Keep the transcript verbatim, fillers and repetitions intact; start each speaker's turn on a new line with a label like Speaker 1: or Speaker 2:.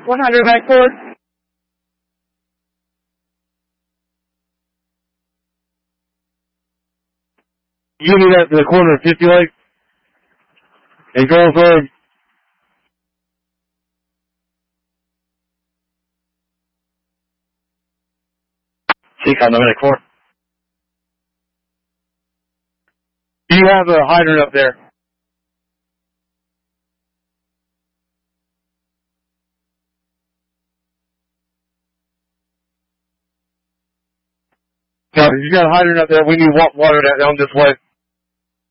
Speaker 1: one hundred back forward.
Speaker 2: You meet at the corner of fifty Lake and Girls Road.
Speaker 3: Seacon, I'm in the court.
Speaker 2: Do you have a hydrant up there? No, if you got a hydrant up there, we need water down this way.